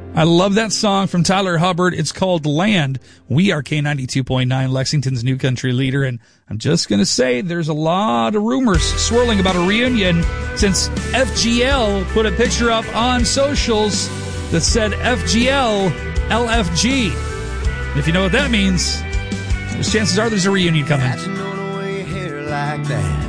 I love that song from Tyler Hubbard. It's called Land. We are K92.9, Lexington's new country leader, and I'm just going to say there's a lot of rumors swirling about a reunion since FGL put a picture up on socials that said FGL LFG. And if you know what that means, there's chances are there's a reunion coming. Like that.